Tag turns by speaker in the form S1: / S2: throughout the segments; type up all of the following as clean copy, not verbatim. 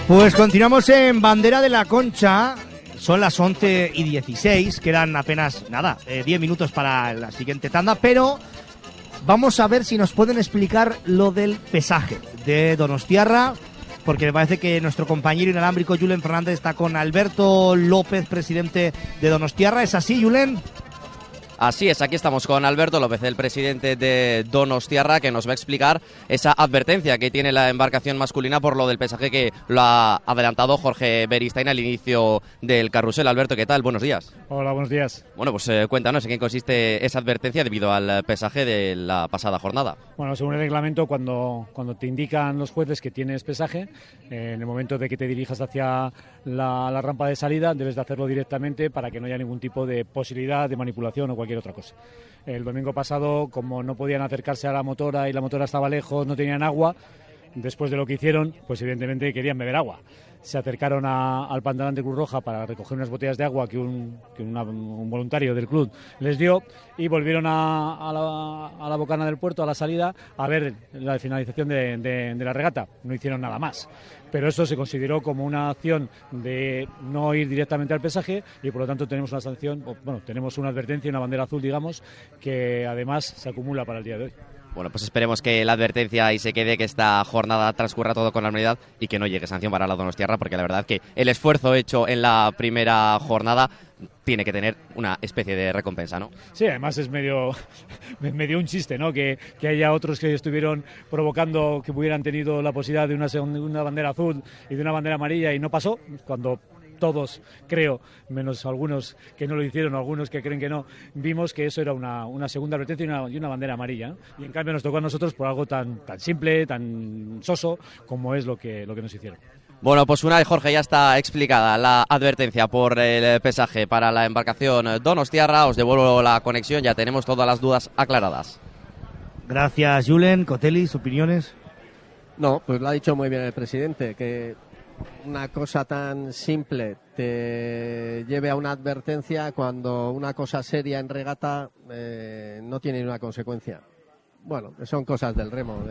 S1: Pues continuamos en Bandera de la Concha. Son las 11:16, quedan apenas, 10 minutos para la siguiente tanda, pero vamos a ver si nos pueden explicar lo del pesaje de Donostiarra, porque me parece que nuestro compañero inalámbrico Julen Fernández está con Alberto López, presidente de Donostiarra. ¿Es así, Julen?
S2: Así es, aquí estamos con Alberto López, el presidente de Donostiarra, que nos va a explicar esa advertencia que tiene la embarcación masculina por lo del pesaje que lo ha adelantado Jorge Beristain al inicio del carrusel. Alberto, ¿qué tal? Buenos días.
S3: Hola, buenos días.
S2: Bueno, pues cuéntanos en qué consiste esa advertencia debido al pesaje de la pasada jornada.
S3: Bueno, según el reglamento, cuando te indican los jueces que tienes pesaje, en el momento de que te dirijas hacia la rampa de salida, debes de hacerlo directamente para que no haya ningún tipo de posibilidad de manipulación o cualquier otra cosa. El domingo pasado, como no podían acercarse a la motora y la motora estaba lejos, no tenían agua, después de lo que hicieron, pues evidentemente querían beber agua. Se acercaron al pantalón de Cruz Roja para recoger unas botellas de agua que un voluntario del club les dio y volvieron a la bocana del puerto, a la salida, a ver la finalización de la regata. No hicieron nada más. Pero eso se consideró como una acción de no ir directamente al pesaje y por lo tanto tenemos una sanción, tenemos una advertencia, una bandera azul, digamos, que además se acumula para el día de hoy.
S2: Bueno, pues esperemos que la advertencia ahí se quede, que esta jornada transcurra todo con normalidad y que no llegue sanción para la Donostiarra, porque la verdad que el esfuerzo hecho en la primera jornada tiene que tener una especie de recompensa, ¿no?
S3: Sí, además es medio un chiste, ¿no? Que haya otros que estuvieron provocando que hubieran tenido la posibilidad de una bandera azul y de una bandera amarilla y no pasó, cuando todos, creo, menos algunos que no lo hicieron, algunos que creen que no, vimos que eso era una segunda advertencia y una bandera amarilla, ¿no? Y en cambio nos tocó a nosotros por algo tan simple, tan soso, como es lo que nos hicieron.
S2: Bueno, pues una vez, Jorge, ya está explicada la advertencia por el pesaje para la embarcación Donostiarra, os devuelvo la conexión, ya tenemos todas las dudas aclaradas.
S1: Gracias, Julen. Cotelis, ¿opiniones?
S4: No, pues lo ha dicho muy bien el presidente, que una cosa tan simple te lleve a una advertencia cuando una cosa seria en regata no tiene ninguna consecuencia. Bueno, son cosas del remo.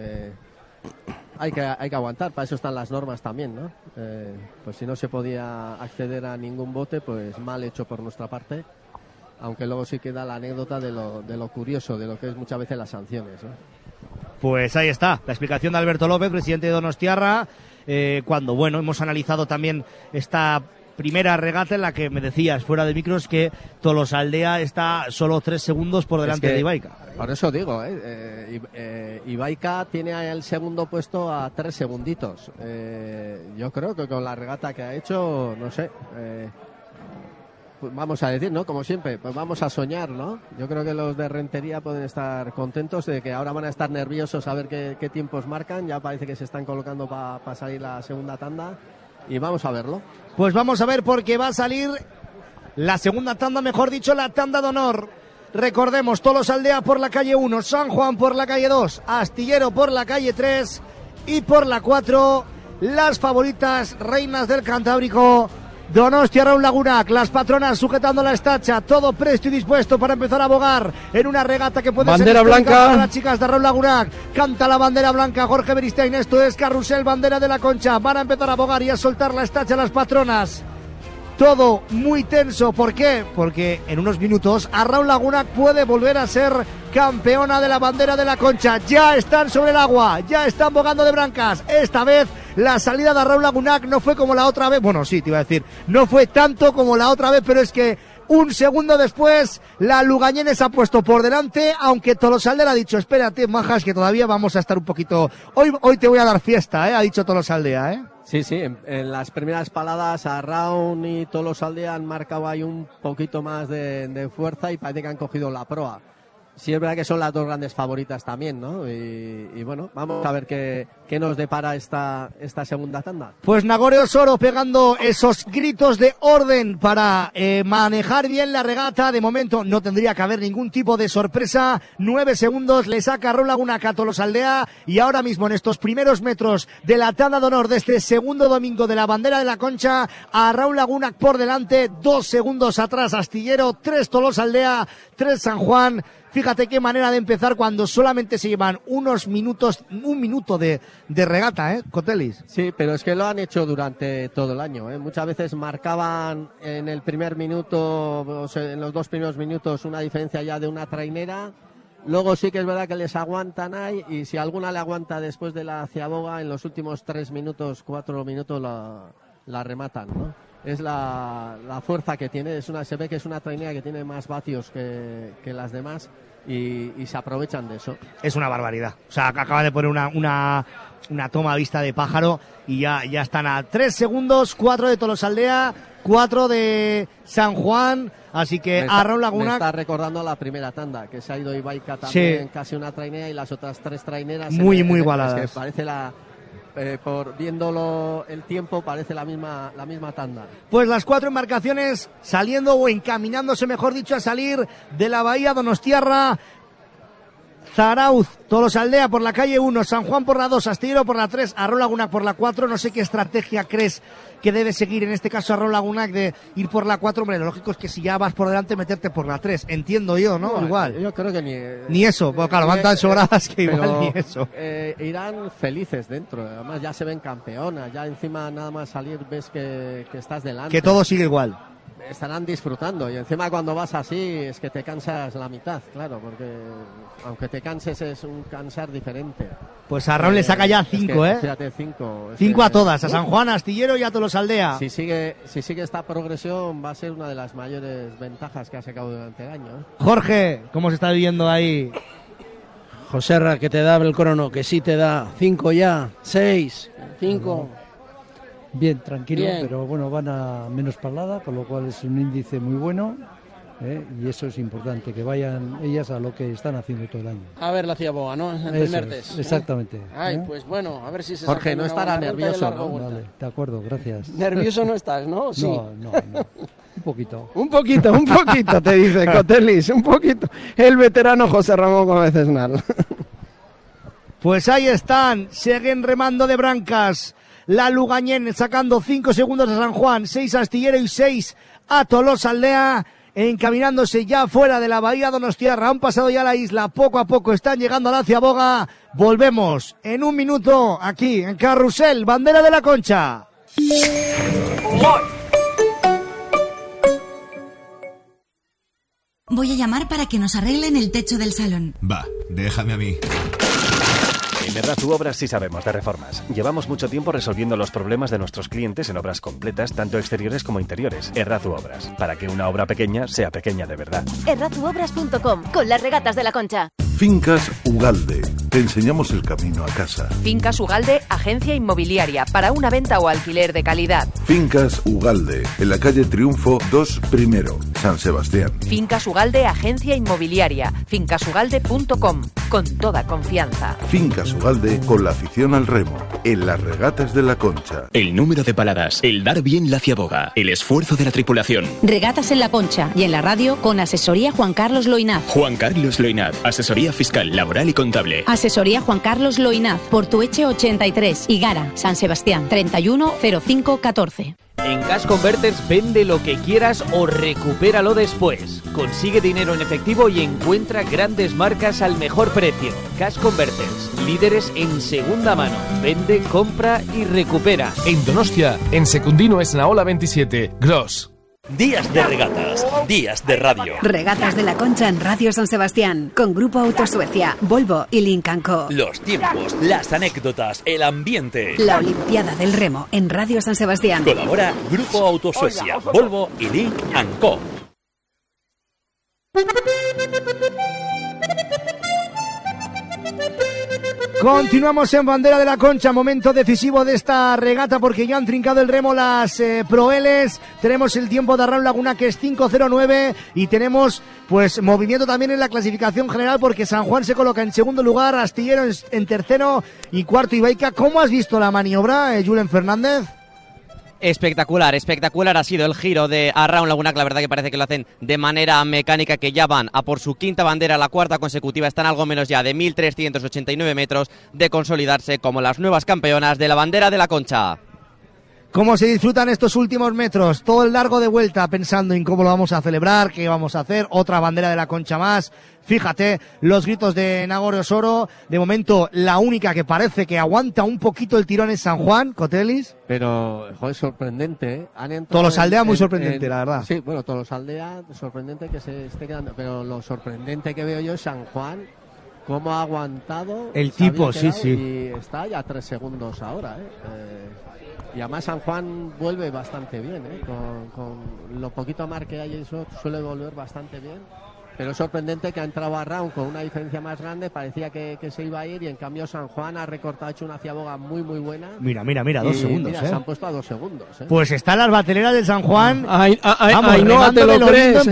S4: Hay que aguantar, para eso están las normas también, ¿no? Pues si no se podía acceder a ningún bote, pues mal hecho por nuestra parte, aunque luego sí queda la anécdota de lo curioso, de lo que es muchas veces las sanciones, ¿no?
S1: Pues ahí está, la explicación de Alberto López, presidente de Donostiarra, cuando, hemos analizado también esta primera regata en la que me decías, fuera de micros, que Tolosaldea está solo 3 segundos por delante de Ibaica.
S4: Por eso digo, Ibaica tiene el segundo puesto a 3 segunditos. Yo creo que con la regata que ha hecho, no sé, pues vamos a decir, ¿no? Como siempre, pues vamos a soñar, ¿no? Yo creo que los de Rentería pueden estar contentos de que ahora van a estar nerviosos a ver qué tiempos marcan. Ya parece que se están colocando para salir la segunda tanda y vamos a verlo.
S1: Pues vamos a ver, porque va a salir la segunda tanda, mejor dicho, la tanda de honor. Recordemos, Tolosaldea por la calle 1, San Juan por la calle 2, Astillero por la calle 3 y por la 4, las favoritas reinas del Cantábrico, Donostia Raúl Lagunac, las patronas sujetando la estacha, todo presto y dispuesto para empezar a bogar en una regata que puede
S5: bandera
S1: ser
S5: blanca
S1: para las chicas de Raúl Lagunac. Canta la bandera blanca Jorge Beristain, esto es carrusel, bandera de la Concha, van a empezar a bogar y a soltar la estacha las patronas. Todo muy tenso, ¿por qué? Porque en unos minutos a Raúl Lagunac puede volver a ser campeona de la bandera de la Concha. Ya están sobre el agua, ya están bogando de brancas. Esta vez la salida de Raúl Lagunac no fue como la otra vez. Bueno, sí, te iba a decir, no fue tanto como la otra vez, pero es que un segundo después la Lugañene se ha puesto por delante, aunque Tolosaldea ha dicho, espérate, majas, que todavía vamos a estar un poquito... Hoy te voy a dar fiesta, ha dicho Tolosaldea,
S4: Sí, en las primeras paladas a Raúl y Tolosaldea han marcado ahí un poquito más de fuerza y parece que han cogido la proa. Sí, es verdad que son las dos grandes favoritas también, ¿no? Y bueno, vamos a ver qué nos depara esta segunda tanda.
S1: Pues Nagore Osoro pegando esos gritos de orden para manejar bien la regata. De momento no tendría que haber ningún tipo de sorpresa. 9 segundos le saca Raúl Lagunac a Tolosaldea y ahora mismo en estos primeros metros de la tanda de honor de este segundo domingo de la bandera de la Concha, a Raúl Lagunac por delante, 2 segundos atrás Astillero, 3 Tolosaldea, 3 San Juan, Fíjate qué manera de empezar cuando solamente se llevan un minuto de regata, Cotelis.
S4: Sí, pero es que lo han hecho durante todo el año, ¿eh? Muchas veces marcaban en el primer minuto, o sea, en los 2 primeros minutos, una diferencia ya de una trainera. Luego sí que es verdad que les aguantan ahí, y si alguna le aguanta después de la ciaboga, en los últimos 3 minutos, 4 minutos la rematan, ¿no? Es la fuerza que tiene, se ve que es una trainera que tiene más vatios que las demás, y se aprovechan de eso.
S1: Es una barbaridad. O sea, acaba de poner una toma a vista de pájaro y ya están a 3 segundos, 4 de Tolosaldea, 4 de San Juan, así que Raúl Laguna...
S4: Me está recordando la primera tanda, que se ha ido Ibaica también, casi una trainera, y las otras 3 traineras...
S1: Muy igualadas.
S4: Es que parece viéndolo el tiempo, parece la misma tanda.
S1: Pues las 4 embarcaciones saliendo, o encaminándose, mejor dicho, a salir de la bahía Donostiarra. Zarauz, Tolosaldea por la calle 1, San Juan por la 2, Astillero por la 3, Arrol Lagunac por la 4. No sé qué estrategia crees que debe seguir en este caso Arrol Lagunac de ir por la 4. Hombre, lo lógico es que si ya vas por delante, meterte por la 3. Entiendo yo, ¿no? Igual.
S4: Yo creo que
S1: ni eso. Pues claro, van tan sobradas que igual ni eso.
S4: Irán felices dentro. Además ya se ven campeonas. Ya encima nada más salir ves que estás delante.
S1: Que todo sigue igual.
S4: Estarán disfrutando, y encima cuando vas así es que te cansas la mitad, claro, porque aunque te canses es un cansar diferente.
S1: Pues a Raúl le saca ya 5,
S4: Fíjate, 5.
S1: 5 a todas, a San Juan, a Astillero y a Tolosaldea.
S4: Si sigue esta progresión va a ser una de las mayores ventajas que ha sacado durante el año.
S1: Jorge, ¿cómo se está viviendo ahí?
S5: Joserra, que te da el crono, que sí te da 5 ya, 6, 5...
S3: Bien, tranquilo,
S5: Bien.
S3: Pero bueno, van a menos parlada, con lo cual es un índice muy bueno, y eso es importante, que vayan ellas a lo que están haciendo todo el año.
S5: A ver la ciaboga, ¿no? En el
S3: Eso
S5: primer
S3: es,
S5: test.
S3: exactamente.
S5: Ay, pues bueno, a ver si se
S4: Jorge,
S5: saca
S4: no
S5: una
S4: estará
S5: buena ruta y
S4: nervioso,
S5: largo
S4: ¿no?
S5: vuelta.
S3: Vale, de acuerdo, gracias.
S5: Nervioso no estás, ¿no? Sí.
S3: No. Un poquito.
S5: Un poquito, te dice Cotelis, un poquito. El veterano José Ramón Gómez Esnal.
S1: Pues ahí están, siguen remando de Brancas. La Lugañén sacando 5 segundos a San Juan, 6 a Astillero y 6 a Tolosaldea, encaminándose ya fuera de la bahía Donostiarra. Han pasado ya la isla, poco a poco están llegando a la ciaboga. Volvemos en un minuto aquí en Carrusel, Bandera de la Concha.
S6: Voy a llamar para que nos arreglen el techo del salón.
S7: Va, déjame a mí.
S8: En Errazu Obras sí sabemos de reformas. Llevamos mucho tiempo resolviendo los problemas de nuestros clientes en obras completas, tanto exteriores como interiores. Errazu Obras, para que una obra pequeña sea pequeña de verdad.
S9: Errazuobras.com, con las regatas de la Concha.
S10: Fincas Ugalde. Te enseñamos el camino a casa.
S11: Fincas Ugalde, agencia inmobiliaria para una venta o alquiler de calidad.
S10: Fincas Ugalde, en la calle Triunfo 2 Primero, San Sebastián.
S11: Fincas Ugalde, agencia inmobiliaria. Fincasugalde.com, con toda confianza.
S10: Fincas Ugalde, con la afición al remo, en las regatas de la Concha.
S12: El número de paladas, el dar bien la ciaboga, el esfuerzo de la tripulación.
S13: Regatas en la Concha y en la radio con asesoría Juan Carlos Loinaz.
S12: Juan Carlos Loinaz, asesoría fiscal, laboral y contable.
S13: Asesoría Juan Carlos Loinaz, Portueche 83, Higara, San Sebastián, 310514.
S14: En Cash Converters vende lo que quieras o recupéralo después. Consigue dinero en efectivo y encuentra grandes marcas al mejor precio. Cash Converters, líderes en segunda mano. Vende, compra y recupera.
S15: En Donostia, en Secundino Esnaola 27, Gross.
S16: Días de regatas, días de radio.
S17: Regatas de la Concha en Radio San Sebastián, con Grupo Auto Suecia, Volvo y Lynk & Co.
S16: Los tiempos, las anécdotas, el ambiente.
S17: La Olimpiada del Remo en Radio San Sebastián.
S16: Colabora Grupo Auto Suecia, Volvo y Lynk & Co.
S1: Continuamos en Bandera de la Concha, momento decisivo de esta regata porque ya han trincado el remo las proeles. Tenemos el tiempo de Raúl Laguna que es 5:09 y tenemos pues movimiento también en la clasificación general porque San Juan se coloca en segundo lugar, Astillero en tercero y cuarto Ibaica. ¿Cómo has visto la maniobra, Julen Fernández?
S2: Espectacular ha sido el giro de Raúl Laguna, que la verdad que parece que lo hacen de manera mecánica, que ya van a por su quinta bandera, la cuarta consecutiva, están algo menos ya de 1.389 metros de consolidarse como las nuevas campeonas de la Bandera de la Concha.
S1: cómo se disfrutan estos últimos metros, todo el largo de vuelta pensando en cómo lo vamos a celebrar, qué vamos a hacer, otra bandera de la Concha más. Fíjate, los gritos de Nagore Osoro, de momento la única que parece que aguanta un poquito el tirón es San Juan, Cotelis.
S4: Pero, joder, sorprendente, ¿eh? Han entrado
S1: Tolosaldea muy sorprendente, la verdad.
S4: Sí, bueno, Tolosaldea, sorprendente que se esté quedando, pero lo sorprendente que veo yo es San Juan, cómo ha aguantado.
S1: El tipo, sí.
S4: Y está ya 3 segundos ahora, y además San Juan vuelve bastante bien, con lo poquito mar que hay, eso suele volver bastante bien. Pero es sorprendente que ha entrado a round con una diferencia más grande, parecía que se iba a ir, y en cambio San Juan ha recortado, ha hecho una ciaboga muy buena.
S1: Mira, 2 segundos.
S4: Se han puesto a 2 segundos.
S1: Pues están las bateleras de San Juan.
S5: Vamos, no te lo crees.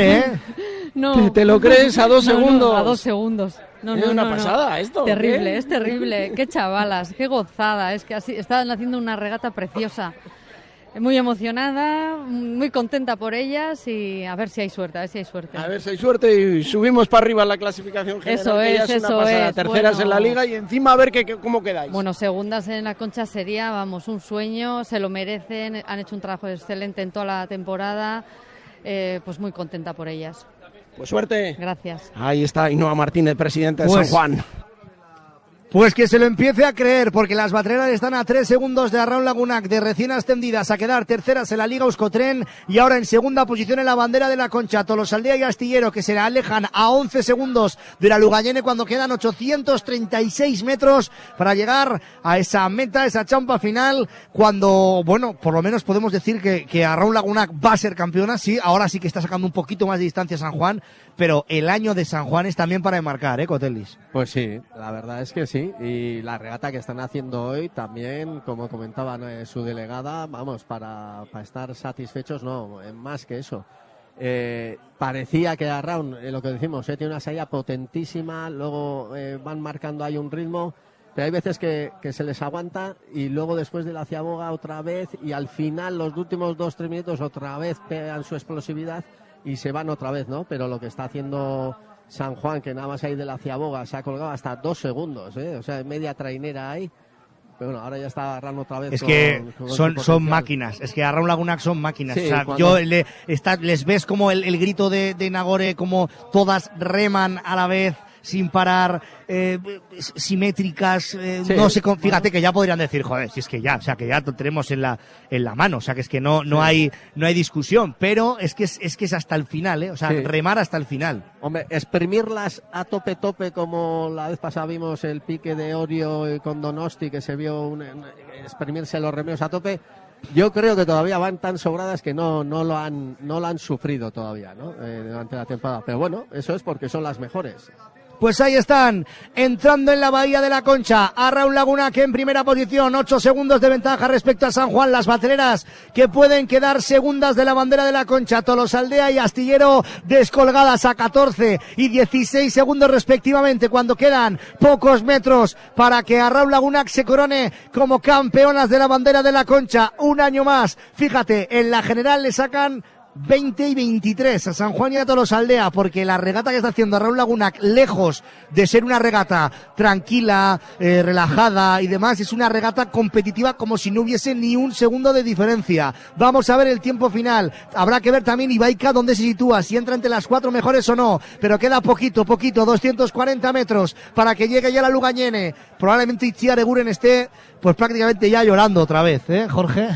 S7: No.
S5: ¿Te lo crees a 2 segundos?
S7: No, a 2 segundos. No,
S5: es una pasada esto.
S7: Terrible,
S5: ¿qué?
S7: es terrible. Qué chavalas, qué gozada. Es que así están haciendo una regata preciosa. Muy emocionada, muy contenta por ellas, y a ver si hay suerte,
S5: A ver si hay suerte y subimos para arriba en la clasificación general.
S7: Eso es,
S5: una pasada. Terceras en la liga, y encima a ver cómo quedáis.
S7: Bueno, segundas en la Concha sería, un sueño, se lo merecen, han hecho un trabajo excelente en toda la temporada, pues muy contenta por ellas.
S5: Pues suerte.
S7: Gracias.
S5: Ahí está Ainhoa Martínez, presidente de San Juan.
S1: Pues que se lo empiece a creer, porque las bateleras están a 3 segundos de Arraun Lagunac, de recién ascendidas a quedar terceras en la Liga Euskotren, y ahora en segunda posición en la bandera de la Concha. Tolosaldea y Astillero, que se alejan a 11 segundos de la Lugayene cuando quedan 836 metros para llegar a esa meta, esa champa final, cuando, bueno, por lo menos podemos decir que Arraun Lagunac va a ser campeona. Sí, ahora sí que está sacando un poquito más de distancia San Juan, pero el año de San Juan es también para enmarcar, Cotelis.
S4: Pues sí, la verdad es que sí, y la regata que están haciendo hoy también, como comentaba su delegada, vamos, para estar satisfechos, no, más que eso. Parecía que Arraun, lo que decimos, tiene una salida potentísima, luego van marcando ahí un ritmo, pero hay veces que se les aguanta, y luego después de la ciaboga otra vez, y al final los últimos 2-3 minutos otra vez pegan su explosividad y se van otra vez, ¿no? Pero lo que está haciendo San Juan, que nada más ahí de la ciaboga se ha colgado hasta 2 segundos, o sea, media trainera ahí. Pero bueno, ahora ya está agarrando otra vez.
S1: Es que son máquinas, es que Arraun Lagunac son máquinas.
S4: Sí,
S1: o sea, yo les ves como el grito de Nagore, como todas reman a la vez, sin parar, simétricas,
S4: sí,
S1: no sé, fíjate que ya podrían decir, joder, si es que ya, o sea, que ya lo tenemos en la mano, o sea, que es que no hay discusión, pero es que es hasta el final, o sea, remar hasta el final.
S4: Hombre, exprimirlas a tope como la vez pasada vimos el pique de Orio con Donosti, que se vio exprimirse los remeos a tope. Yo creo que todavía van tan sobradas que no lo han sufrido todavía, ¿no? Durante la temporada. Pero bueno, eso es porque son las mejores.
S1: Pues ahí están, entrando en la bahía de la Concha, Arraun Lagunac en primera posición, 8 segundos de ventaja respecto a San Juan, las bateleras que pueden quedar segundas de la bandera de la Concha, Tolosaldea y Astillero descolgadas a 14 y 16 segundos respectivamente, cuando quedan pocos metros para que Arraun Lagunac se corone como campeonas de la bandera de la Concha, un año más. Fíjate, en la general le sacan 20 y 23 a San Juan y a Tolosaldea, porque la regata que está haciendo Arraun Lagunac, lejos de ser una regata tranquila, relajada y demás, es una regata competitiva como si no hubiese ni un segundo de diferencia. Vamos a ver el tiempo final, habrá que ver también Ibaika dónde se sitúa, si entra entre las 4 mejores o no, pero queda poquito, 240 metros para que llegue ya la Lugayene. Probablemente Itziar Eguren esté pues prácticamente ya llorando otra vez, Jorge.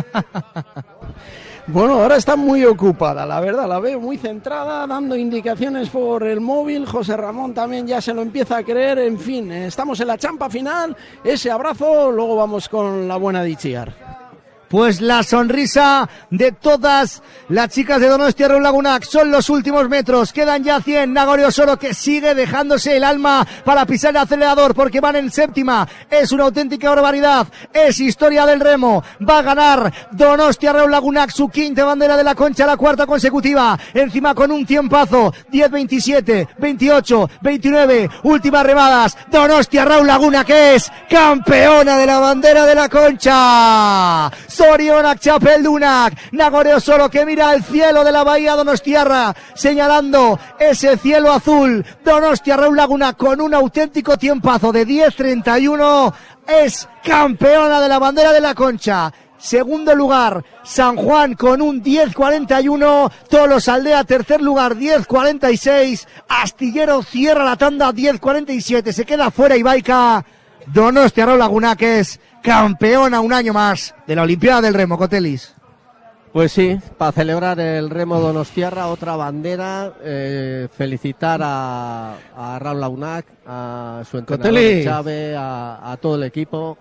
S5: Bueno, ahora está muy ocupada, la verdad, la veo muy centrada, dando indicaciones por el móvil. José Ramón también ya se lo empieza a creer. En fin, estamos en la champa final, ese abrazo, luego vamos con la buena de Itziar.
S1: Pues la sonrisa de todas las chicas de Donostia Arraun Lagunac, son los últimos metros, quedan ya 100, Nagore Osoro que sigue dejándose el alma para pisar el acelerador porque van en séptima, es una auténtica barbaridad, es historia del remo, va a ganar Donostia Arraun Lagunac su quinta bandera de la Concha, la cuarta consecutiva, encima con un tiempazo, 10-27, 28, 29, últimas remadas, Donostia Arraun Lagunac que es campeona de la bandera de la Concha. Zorionak txapeldunak, Nagore Osoro que mira al cielo de la bahía donostiarra, señalando ese cielo azul. Donostia Arraun Lagunac con un auténtico tiempazo de 10.31, es campeona de la bandera de la Concha. Segundo lugar, San Juan con un 10.41. Tolosaldea, tercer lugar, 10.46. Astillero cierra la tanda, 10.47. Se queda fuera Ibaica. Donostia Laguna, que es campeona un año más de la Olimpiada del Remo, Cotelis.
S4: Pues sí, para celebrar el Remo Donostiarra, otra bandera, felicitar a Raúl Lagunac, a su entrenador Chave, a todo el equipo.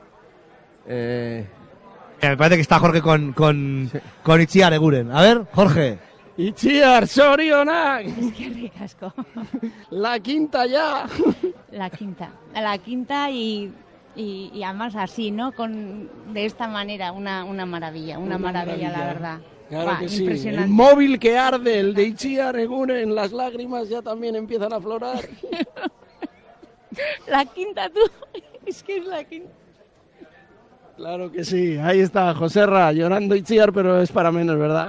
S1: Me parece que está Jorge con Itziar Eguren. A ver, Jorge.
S5: Itziar, Sorionak.
S18: Es que ricasco.
S5: La quinta ya.
S18: La quinta y además así, ¿no? De esta manera, una maravilla, la verdad.
S5: Claro que sí.
S18: Impresionante.
S5: El móvil que arde, el de Itziar Eguren, las lágrimas ya también empiezan a aflorar.
S18: La quinta, tú. Es que es la quinta.
S5: Claro que sí, ahí está Joserra llorando Itziar, pero es para menos, ¿verdad?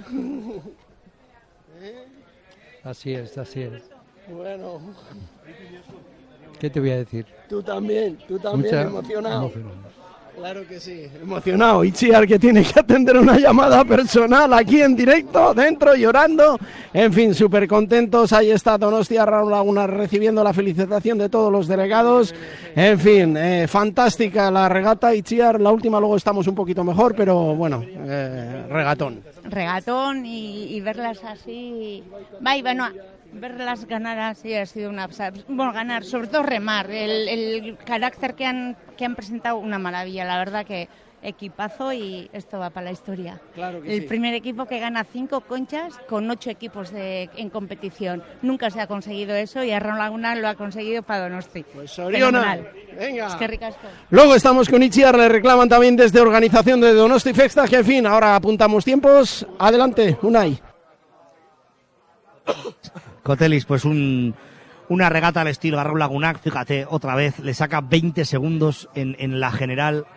S19: Así es.
S5: Bueno.
S19: ¿Qué te voy a decir?
S5: Tú también emocionado. Claro que sí, emocionado. Itziar, que tiene que atender una llamada personal aquí en directo, dentro, llorando. En fin, súper contentos. Ahí está Donostia Raúl Laguna recibiendo la felicitación de todos los delegados. En fin, fantástica la regata, Itziar. La última luego estamos un poquito mejor, pero bueno, regatón.
S18: Regatón y verlas así... verlas ganar así ha sido una... Bueno, ganar, sobre todo remar. El carácter que han presentado, una maravilla. La verdad que equipazo y esto va para la historia.
S5: Claro que
S18: el
S5: sí.
S18: Primer equipo que gana 5 conchas con 8 equipos en competición. Nunca se ha conseguido eso y Raúl Laguna lo ha conseguido para Donosti.
S5: Pues Soriona, venga.
S18: Es que ricasco.
S5: Luego estamos con Itziar, le reclaman también desde organización de Donosti Festa, que en fin, ahora apuntamos tiempos. Adelante, Unai.
S1: Cotelis, pues una regata al estilo Raúl Lagunac, fíjate, otra vez, le saca 20 segundos en la general.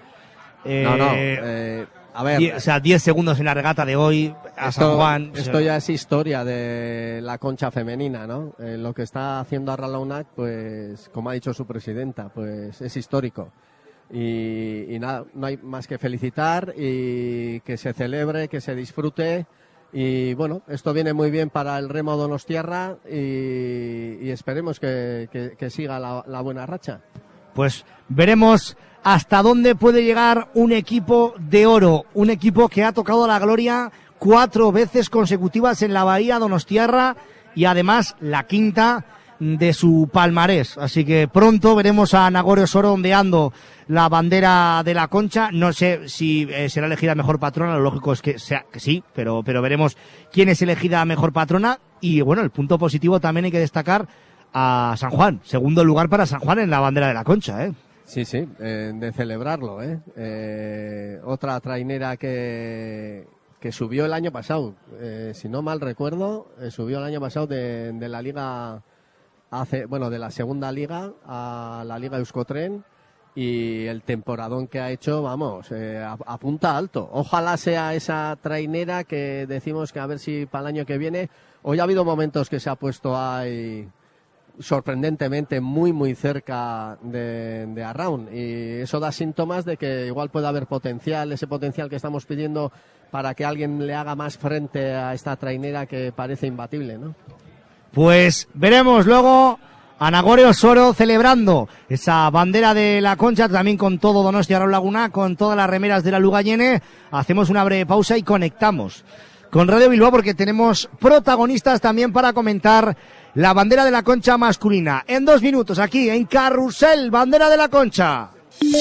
S4: A ver.
S1: 10 segundos en la regata de hoy a San Juan.
S4: Esto ya es historia de la concha femenina, ¿no? Lo que está haciendo Raúl Lagunac, pues, como ha dicho su presidenta, pues es histórico. Y nada, no hay más que felicitar y que se celebre, que se disfrute. Y bueno, esto viene muy bien para el Remo Donostiarra y esperemos que siga la buena racha.
S1: Pues veremos hasta dónde puede llegar un equipo de oro, un equipo que ha tocado la gloria 4 veces consecutivas en la Bahía Donostiarra y además la quinta de su palmarés. Así que pronto veremos a Nagore Osoro ondeando la bandera de la Concha. No sé si será elegida mejor patrona, lo lógico es que sí, pero veremos quién es elegida mejor patrona. Y bueno, el punto positivo también hay que destacar a San Juan. Segundo lugar para San Juan en la bandera de la Concha, ¿eh?
S4: Sí, de celebrarlo, otra trainera que subió el año pasado, si no mal recuerdo, subió el año pasado de la liga, de la segunda liga a la liga Euskotren, y el temporadón que ha hecho, vamos, apunta alto. Ojalá sea esa trainera que decimos que a ver si para el año que viene. Hoy ha habido momentos que se ha puesto ahí sorprendentemente muy muy cerca de Arraun, y eso da síntomas de que igual puede haber potencial, ese potencial que estamos pidiendo para que alguien le haga más frente a esta trainera que parece imbatible, ¿no?
S1: Pues veremos luego a Nagore Osoro celebrando esa bandera de la Concha, también con todo Donostia Raúl Laguna, con todas las remeras de la Lugayene. Hacemos una breve pausa y conectamos con Radio Bilbao porque tenemos protagonistas también para comentar la bandera de la Concha masculina. En 2 minutos aquí en Carrusel, bandera de la Concha.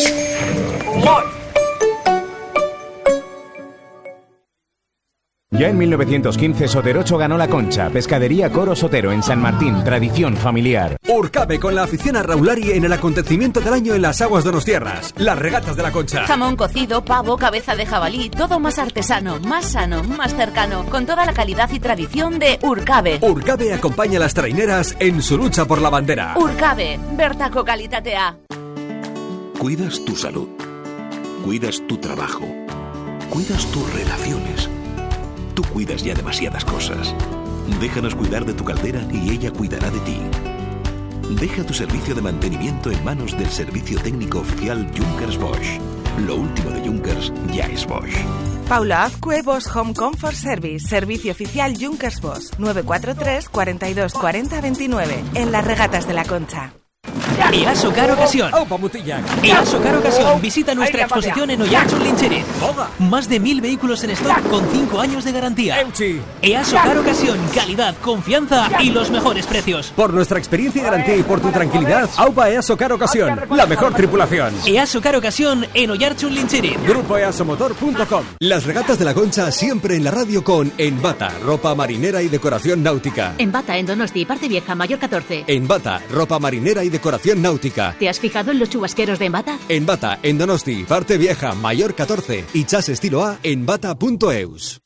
S20: Ya en 1915 Soterocho ganó la Concha. Pescadería Coro Sotero en San Martín, tradición familiar.
S21: Urcabe con la afición a Raulari en el acontecimiento del año en las aguas donostiarras. Las regatas de la Concha.
S13: Jamón cocido, pavo, cabeza de jabalí, todo más artesano, más sano, más cercano, con toda la calidad y tradición de Urcabe.
S21: Urcabe acompaña a las traineras en su lucha por la bandera.
S13: Urcabe, bertako kalitatea.
S12: Cuidas tu salud, cuidas tu trabajo, cuidas tus relaciones. Tú cuidas ya demasiadas cosas. Déjanos cuidar de tu caldera y ella cuidará de ti. Deja tu servicio de mantenimiento en manos del servicio técnico oficial Junkers Bosch. Lo último de Junkers ya es Bosch.
S3: Paula Azcue Bosch Home Comfort Service, servicio oficial Junkers Bosch, 943 42 40 29, en las Regatas de la Concha.
S22: EASO Car Ocasión. EASO Car Ocasión. Visita nuestra exposición en Oiartzun Lintxerin. Más de 1000 vehículos en stock con 5 años de garantía. EASO Car Ocasión. Calidad, confianza y los mejores precios.
S21: Por nuestra experiencia y garantía y por tu tranquilidad, AUPA EASO Car Ocasión. La mejor tripulación.
S22: EASO Car Ocasión en Oiartzun Lintxerin.
S21: Grupo EASOmotor.com. Las Regatas de la Concha siempre en la radio con Enbata, ropa marinera y decoración náutica.
S23: Enbata en Donosti, Parte Vieja, Mayor 14.
S21: Enbata, ropa marinera y decoración náutica.
S23: ¿Te has fijado en los chubasqueros de Enbata?
S21: Enbata en Donosti, Parte Vieja, Mayor 14 y Chas Estilo A en bata.eus.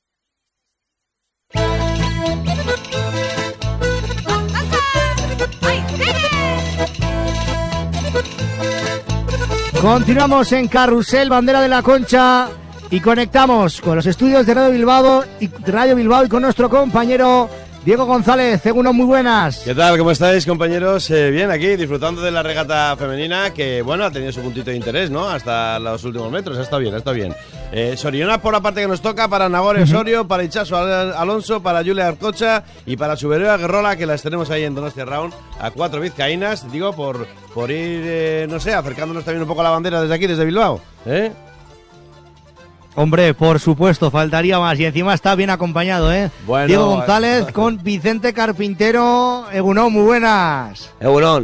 S1: Continuamos en Carrusel, Bandera de la Concha, y conectamos con los estudios de Radio Bilbao y con nuestro compañero Diego González. Egunon, muy buenas.
S24: ¿Qué tal? ¿Cómo estáis, compañeros? Bien, aquí disfrutando de la regata femenina, que bueno, ha tenido su puntito de interés, ¿no? Hasta los últimos metros, está bien, está bien. Soriona por la parte que nos toca, para Nagore Osorio, para Itxaso Alonso, para Julia Arcocha y para Suberoa Guerrola, que las tenemos ahí en Donostia Round, a 4 vizcaínas, digo, por ir, no sé, acercándonos también un poco a la bandera desde aquí, desde Bilbao, ¿eh?
S1: Hombre, por supuesto, faltaría más. Y encima está bien acompañado, ¿eh?
S24: Bueno,
S1: Diego González con Vicente Carpintero. Egunon, muy buenas.
S25: Egunon.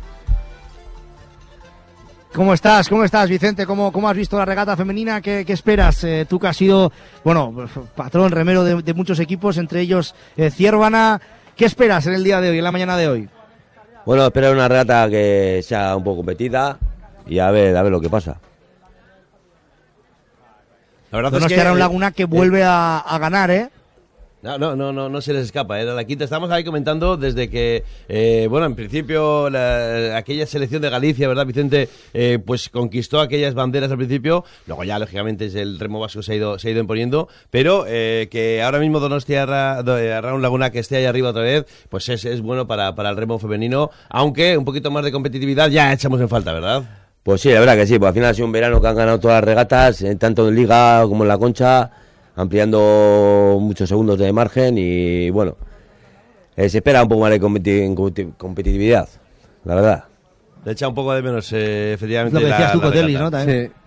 S1: ¿Cómo estás, Vicente? ¿Cómo has visto la regata femenina? ¿Qué esperas? Tú que has sido, bueno, patrón, remero de muchos equipos, entre ellos Ciervana. ¿Qué esperas en el día de hoy, en la mañana de hoy?
S25: Bueno, espero una regata que sea un poco competida y a ver lo que pasa.
S24: La verdad
S1: es que era un Laguna que vuelve a ganar, ¿eh?
S24: No se les escapa, era la quinta. Estamos ahí comentando desde que, bueno, en principio aquella selección de Galicia, ¿verdad, Vicente? Pues conquistó aquellas banderas al principio, luego ya lógicamente el remo vasco se ha ido imponiendo, pero que ahora mismo Donostia Round Laguna que esté ahí arriba otra vez, pues es bueno para el remo femenino, aunque un poquito más de competitividad ya echamos en falta, ¿verdad?
S25: Pues sí, la verdad que sí, pues al final ha sido un verano que han ganado todas las regatas, tanto en Liga como en la Concha, ampliando muchos segundos de margen y bueno, se espera un poco más de competitividad, la verdad.
S24: Le echa un poco de menos, efectivamente.
S1: Lo que decías tú, Cotelli, ¿no? También.
S4: Sí.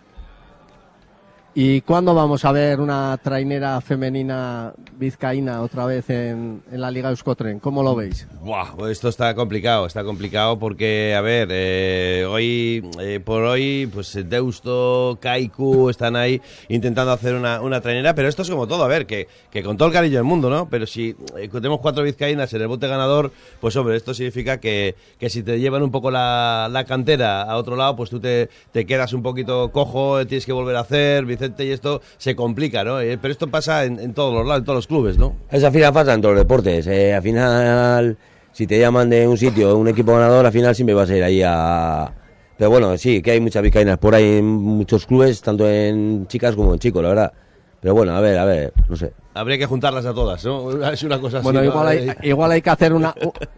S4: ¿Y cuándo vamos a ver una trainera femenina vizcaína otra vez en la Liga Euskotren? ¿Cómo lo veis?
S24: Buah, pues esto está complicado porque, a ver, por hoy, pues Deusto, Kaiku están ahí intentando hacer una trainera, pero esto es como todo, a ver, que con todo el cariño del mundo, ¿no? Pero si tenemos 4 vizcaínas en el bote ganador, pues hombre, esto significa que si te llevan un poco la cantera a otro lado, pues tú te quedas un poquito cojo, tienes que volver a hacer, Vicente, y esto se complica, ¿no? Pero esto pasa en todos los lados, en todos los clubes, ¿no?
S25: Eso al final pasa en todos los deportes. Al final, si te llaman de un sitio, un equipo ganador, al final siempre vas a ir ahí a... Pero bueno, sí, que hay muchas vizcaínas por ahí en muchos clubes, tanto en chicas como en chicos, la verdad. Pero bueno, a ver, no sé.
S24: Habría que juntarlas a todas, ¿no? Es una cosa así.
S4: Bueno,
S24: ¿no?
S4: igual hay que hacer una...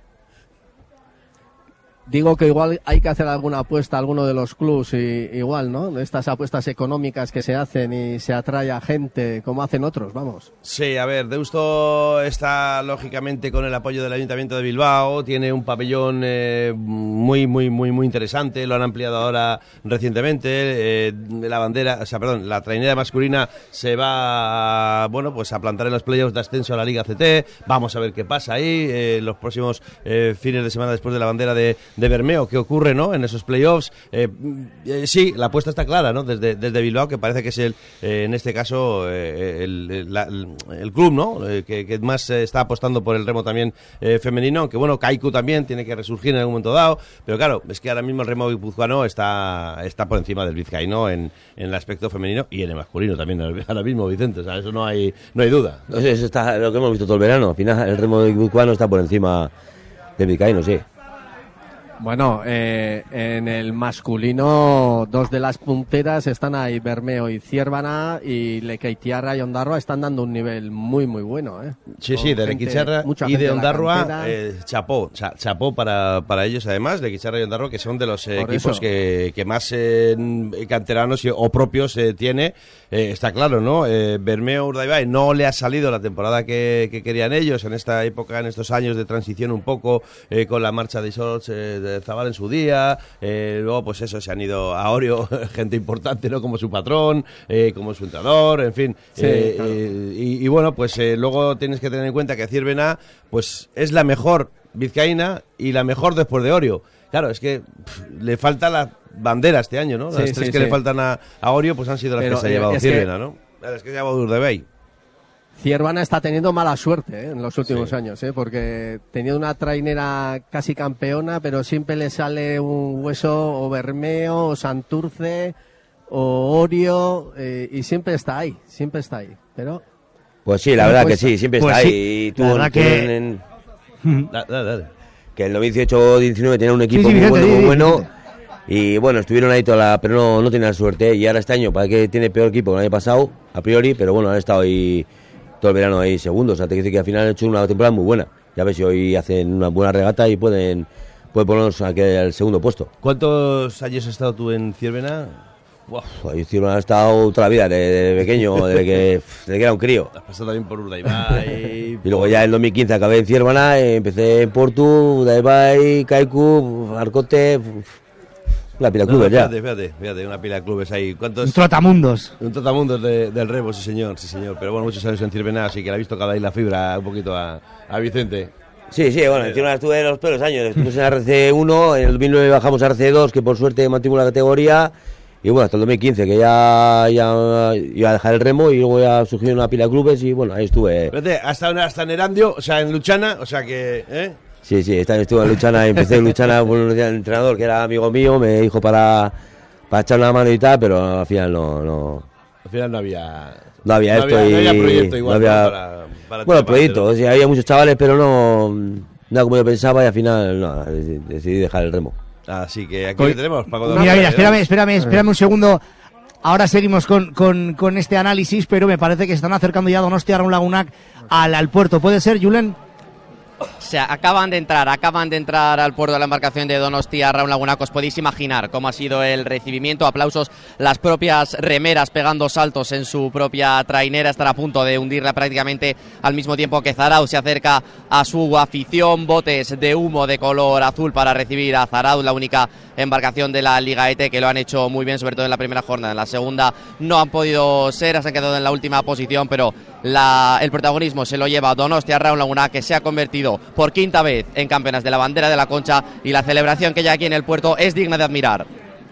S4: Digo que igual hay que hacer alguna apuesta a alguno de los clubs, igual, ¿no? Estas apuestas económicas que se hacen y se atrae a gente, como hacen otros, vamos.
S24: Sí, a ver, Deusto está lógicamente con el apoyo del Ayuntamiento de Bilbao, tiene un pabellón muy interesante, lo han ampliado ahora recientemente, la trainera masculina se va pues a plantar en los playoffs de ascenso a la Liga CT, vamos a ver qué pasa ahí, los próximos fines de semana después de la bandera de Bermeo, qué ocurre, ¿no? En esos playoffs. Sí, la apuesta está clara, ¿no? Desde Bilbao, que parece que es en este caso el club, ¿no? Que más está apostando por el remo también femenino, aunque bueno, Kaiku también tiene que resurgir en algún momento dado, pero claro, es que ahora mismo el remo guipuzcoano está por encima del vizcaíno en el aspecto femenino y en el masculino también ahora mismo, Vicente, o sea, eso no hay duda.
S25: Eso está lo que hemos visto todo el verano, al final el remo guipuzcoano está por encima del vizcaíno, sí.
S4: Bueno, en el masculino, dos de las punteras están ahí, Bermeo y Ciervana, y Lequeitiarra y Ondarroa están dando un nivel muy, muy bueno.
S24: Sí, de Lequeitiarra y de Ondarroa, chapó para ellos, además, Lequeitiarra y Ondarroa, que son de los equipos que más canteranos o propios tiene, está claro, ¿no? Bermeo Urdaibai no le ha salido la temporada que querían ellos en esta época, en estos años de transición un poco, con la marcha de Isots, de Zabal en su día, luego pues eso, se han ido a Orio gente importante, ¿no? Como su patrón, como su entrenador, en fin,
S4: sí, claro.
S24: y bueno, pues luego tienes que tener en cuenta que Ciervena pues es la mejor vizcaína y la mejor después de Orio. Claro, es que le falta la bandera este año, ¿no? Las tres que le faltan a Orio pues han sido las que se ha llevado Ciervena, ¿no? Las que se ha llevado Urdaibai.
S4: Ciervana está teniendo mala suerte en los últimos años, porque tenía una trainera casi campeona, pero siempre le sale un hueso o Bermeo o Santurce o Orio, y siempre está ahí, pero...
S25: Pues sí, la verdad que sí, siempre está ahí. Y tú,
S1: Dale.
S25: Que el 2018-19 tenía un equipo muy bueno. Y bueno, estuvieron ahí pero no tenían suerte. Y ahora este año parece que tiene peor equipo que el año pasado, a priori, pero bueno, han estado ahí todo el verano ahí segundos. O sea, te quiere decir que al final han hecho una temporada muy buena. Ya ves si hoy hacen una buena regata y pueden ponernos aquí al segundo puesto.
S24: ¿Cuántos años has estado tú en Ciervena?
S25: Yo Ciervena he estado toda la vida, desde pequeño, desde que era un crío.
S24: Has pasado también por Urdaibai.
S25: Y luego ya en 2015 acabé en Ciervena, empecé en Portu, Urdaibai, Kaiku, Arcote... Una pila de clubes
S24: fíjate, una pila de clubes ahí. ¿Cuántos?
S1: Un trotamundos.
S24: Un trotamundos del Rebo, sí señor. Pero bueno, muchos años en Ciervena, así que le ha visto cada ahí la fibra un poquito a Vicente.
S25: Sí, bueno, en Ciervena estuve en los peores años. Estuvimos en RC1, en el 2009 bajamos a RC2, que por suerte mantuvimos la categoría. Y bueno, hasta el 2015, que ya iba a dejar el remo y luego ya surgieron una pila de clubes y bueno, ahí estuve.
S24: Fíjate, hasta en Erandio, o sea, en Luchana, o sea que...
S25: Sí, estuve en Luchana, empecé en Luchana por un entrenador que era amigo mío, me dijo para echar una mano y tal, pero al final no.
S24: Al final no había
S25: proyecto
S24: igual.
S25: Bueno, proyecto, o sea, había muchos chavales, pero no como yo pensaba y al final decidí dejar el remo.
S24: Así que aquí lo tenemos.
S1: Mira, espérame un segundo. Ahora seguimos con este análisis, pero me parece que se están acercando ya Donostia Arraun Lagunak al puerto. ¿Puede ser, Julen?
S2: Se acaban de entrar al puerto de la embarcación de Donostia Arraun Lagunak. Os podéis imaginar cómo ha sido el recibimiento, aplausos, las propias remeras pegando saltos en su propia trainera, están a punto de hundirla prácticamente al mismo tiempo que Zarauz se acerca a su afición, botes de humo de color azul para recibir a Zarauz, la única embarcación de la Liga ET que lo han hecho muy bien, sobre todo en la primera jornada. En la segunda no han podido ser, se han quedado en la última posición, pero el protagonismo se lo lleva Donostia Arraun Lagunak, que se ha convertido por quinta vez en campeonas de la bandera de la Concha, y la celebración que hay aquí en el puerto es digna de admirar.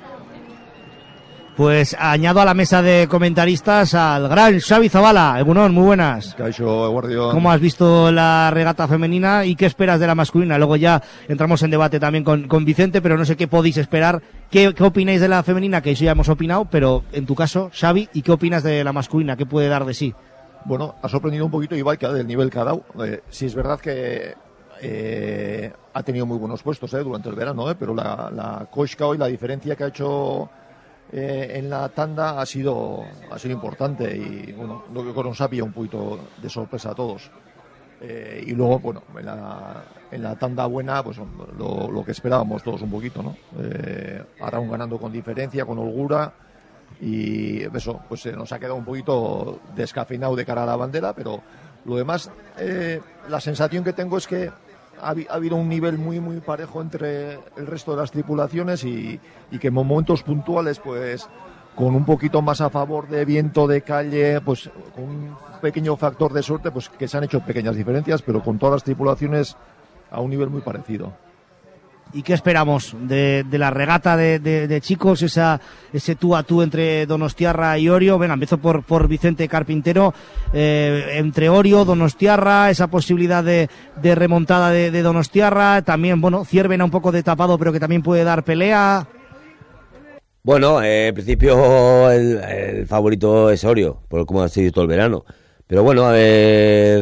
S1: Pues añado a la mesa de comentaristas al gran Xavi Zabala. Egunon, muy buenas. ¿Cómo has visto la regata femenina y qué esperas de la masculina? Luego ya entramos en debate también con Vicente, pero no sé qué podéis esperar. ¿Qué opináis de la femenina? Que eso ya hemos opinado, pero en tu caso, Xavi, ¿y qué opinas de la masculina? ¿Qué puede dar de sí?
S6: Bueno, ha sorprendido un poquito Ibai del nivel que ha dado. Sí es verdad que ha tenido muy buenos puestos durante el verano, pero la Koshka hoy, la diferencia que ha hecho en la tanda ha sido importante, y bueno, lo que nos ha pillado un poquito de sorpresa a todos. Y luego, bueno, en la tanda buena, pues lo que esperábamos todos un poquito, ¿no? Arraun ganando con diferencia, con holgura, y eso, pues nos ha quedado un poquito descafeinado de cara a la bandera, pero lo demás, la sensación que tengo es que ha habido un nivel muy muy parejo entre el resto de las tripulaciones, y que en momentos puntuales, pues con un poquito más a favor de viento, de calle, pues con un pequeño factor de suerte, pues que se han hecho pequeñas diferencias, pero con todas las tripulaciones a un nivel muy parecido.
S1: ¿Y qué esperamos de la regata de chicos, ese tú a tú entre Donostiarra y Orio? Venga, empiezo por Vicente Carpintero. Entre Orio, Donostiarra, esa posibilidad de remontada de Donostiarra. También, bueno, Ciervena un poco de tapado, pero que también puede dar pelea.
S25: Bueno, en principio el favorito es Orio, por cómo ha sido todo el verano. Pero bueno, a ver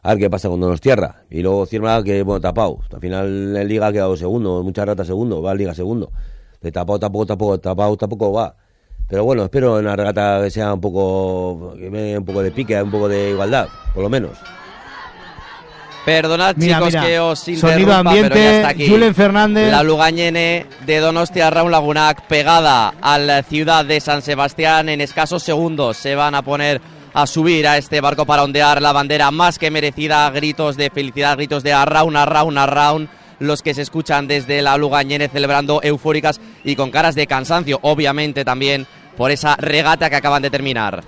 S25: a ver qué pasa con Donostierra. Y luego Cierva, que bueno, tapado. Al final en Liga ha quedado segundo, muchas ratas segundo, va a Liga segundo. De tapado tampoco va. Pero bueno, espero en la regata que sea un poco de pique, un poco de igualdad, por lo menos.
S2: Perdonad, chicos, que os
S1: Sonido
S2: interrumpa,
S1: ambiente,
S2: pero ya está aquí.
S1: Julen Fernández.
S2: La Lugañene de Donostiarra, un Lagunac pegada a la ciudad de San Sebastián. En escasos segundos se van a poner a subir a este barco para ondear la bandera más que merecida. Gritos de felicidad, gritos de arraun, arraun, arraun. Los que se escuchan desde la Lugañene celebrando eufóricas y con caras de cansancio, obviamente también por esa regata que acaban de terminar.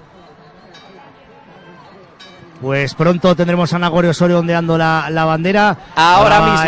S1: Pues pronto tendremos a Nagore Osorio ondeando la bandera.
S2: Ahora mismo